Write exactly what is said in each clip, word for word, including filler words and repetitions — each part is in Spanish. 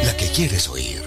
la que quieres oír.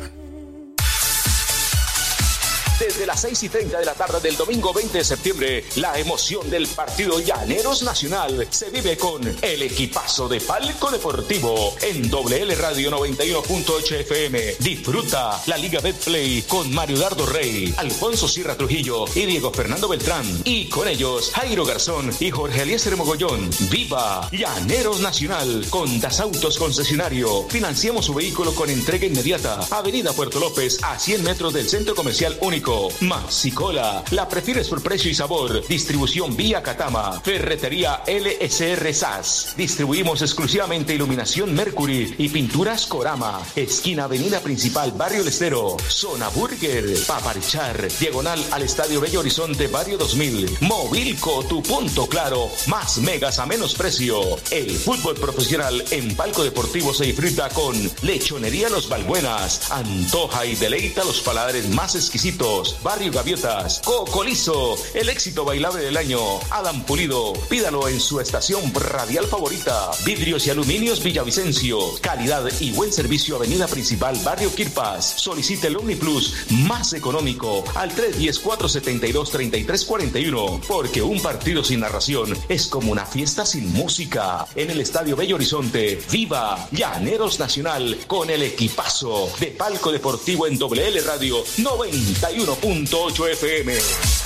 Desde las seis y treinta de la tarde del domingo veinte de septiembre, la emoción del partido Llaneros Nacional se vive con el equipazo de Palco Deportivo en W L Radio noventa y uno punto ocho F M. Disfruta la Liga Betplay con Mario Dardo Rey, Alfonso Sierra Trujillo y Diego Fernando Beltrán. Y con ellos, Jairo Garzón y Jorge Eliezer Mogollón. ¡Viva Llaneros Nacional! Con Das Autos Concesionario. Financiamos su vehículo con entrega inmediata. Avenida Puerto López, a cien metros del Centro Comercial Único. Maxicola, la prefieres por precio y sabor. Distribución vía Catama. Ferretería L S R S A S. Distribuimos exclusivamente iluminación Mercury y pinturas Corama. Esquina Avenida Principal, Barrio El Estero. Zona Burger, Paparichar, diagonal al Estadio Bello Horizonte, Barrio dos mil. Movilco, tu punto claro. Más megas a menos precio. El fútbol profesional en Palco Deportivo se disfruta con Lechonería Los Balbuenas. Antoja y deleita los paladares más exquisitos. Barrio Gaviotas, Cocolizo, el éxito bailable del año. Adam Pulido, pídalo en su estación radial favorita. Vidrios y Aluminios Villavicencio, calidad y buen servicio. Avenida Principal, Barrio Quirpas. Solicite el OmniPlus más económico al tres uno cero, cuatro siete dos, tres tres cuatro uno, porque un partido sin narración es como una fiesta sin música. En el Estadio Bello Horizonte, viva Llaneros Nacional con el equipazo de Palco Deportivo en W L Radio noventa y uno punto ocho F M.